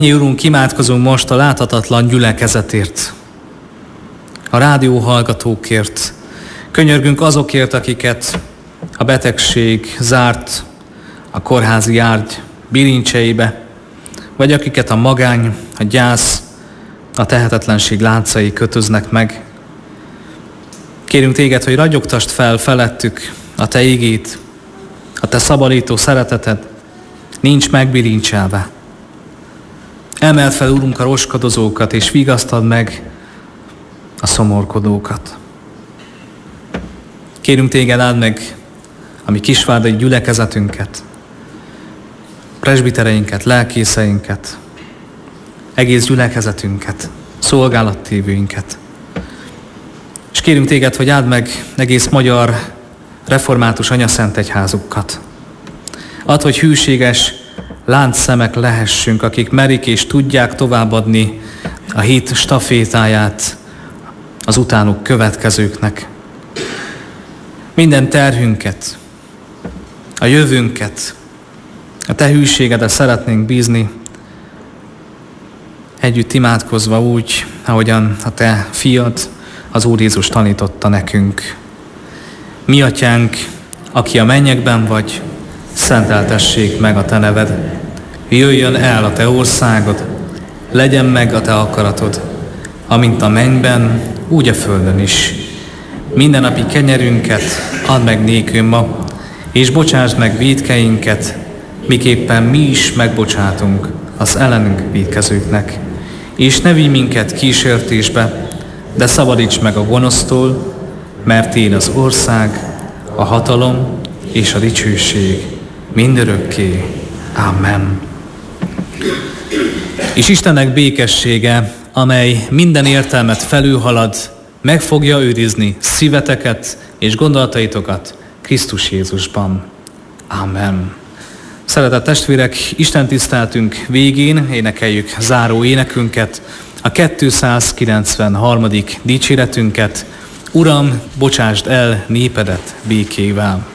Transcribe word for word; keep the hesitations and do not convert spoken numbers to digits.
Mi Urunk, imádkozunk most a láthatatlan gyülekezetért, a rádió hallgatókért. Könyörgünk azokért, akiket a betegség zárt a kórházi ágy bilincseibe, vagy akiket a magány, a gyász, a tehetetlenség láncai kötöznek meg. Kérünk Téged, hogy ragyogtasd fel felettük a Te igét, a Te szabadító szereteted nincs megbilincselve. Emeld fel, Urunk, a roskadozókat, és vigasztald meg a szomorkodókat. Kérünk Téged, áld meg a mi kisvárdai gyülekezetünket, presbitereinket, lelkészeinket, egész gyülekezetünket, szolgálattévőinket. És kérünk Téged, hogy áld meg egész magyar református anyaszentegyházukat. Add, hogy hűséges láncszemek lehessünk, akik merik és tudják továbbadni a hit stafétáját az utánuk következőknek. Minden terhünket, a jövőnket, a Te hűségedre szeretnénk bízni, együtt imádkozva úgy, ahogyan a Te fiad, az Úr Jézus tanította nekünk. Mi Atyánk, aki a mennyekben vagy, szenteltessék meg a Te neved. Jöjjön el a Te országod, legyen meg a Te akaratod, amint a mennyben, úgy a földön is. Mindennapi kenyerünket add meg nékünk ma, és bocsásd meg vétkeinket, miképpen mi is megbocsátunk az ellenünk vétkezőknek. És ne vigy minket kísértésbe, de szabadíts meg a gonosztól, mert Téd az ország, a hatalom és a dicsőség mindörökké. Amen. És Istennek békessége, amely minden értelmet felülhalad, meg fogja őrizni szíveteket és gondolataitokat Krisztus Jézusban. Amen. Szeretett testvérek, Isten tiszteltünk végén énekeljük záró énekünket, a kétszázkilencvenharmadik dicséretünket. Uram, bocsásd el népedet békével.